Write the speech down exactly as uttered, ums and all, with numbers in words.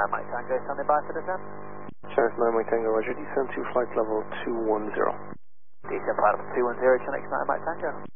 nine Mike Tango, standing by for descent. Channel nine Mike Tango, Roger, descend to flight level two one zero. Descent flight level two one zero, Channel nine Mike Tango.